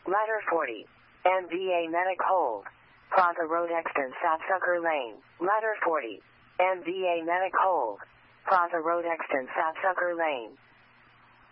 Ladder 40. MVA Medic Hold. Plaza Road Exton Sapsucker Lane. Ladder 40. MVA Medic Hold. Plaza Road Exton Sapsucker Lane.